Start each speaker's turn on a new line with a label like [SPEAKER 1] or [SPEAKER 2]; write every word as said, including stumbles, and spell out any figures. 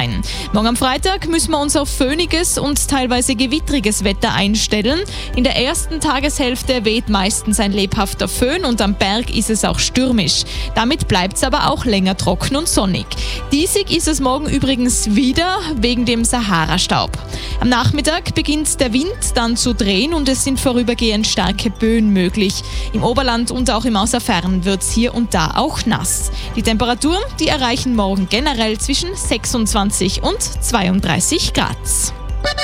[SPEAKER 1] sein. Morgen am Freitag müssen wir uns auf föhniges und teilweise gewittriges Wetter einstellen. In der ersten Tageshälfte weht meistens ein lebhafter Föhn und am Berg ist es auch stürmisch. Damit bleibt es aber auch länger trocken und sonnig. Diesig ist es morgen übrigens wieder wegen dem Sahara-Staub. Am Nachmittag beginnt der Wind dann zu drehen und es sind vorübergehend starke Böen möglich. Im Oberland und auch im Außerfern wird es hier und da auch nass. Die Temperaturen, die erreichen morgen generell zwischen sechsundzwanzig und zweiunddreißig Grad.